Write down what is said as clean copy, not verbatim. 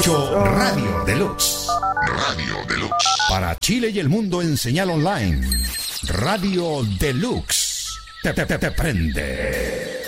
hecho Radio Deluxe. Radio Deluxe. Para Chile y el mundo en señal online. Radio Deluxe. Te prende.